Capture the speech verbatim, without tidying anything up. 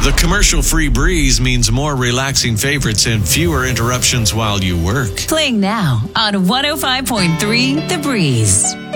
The commercial-free Breeze means more relaxing favorites and fewer interruptions while you work. Playing now on one oh five point three The Breeze.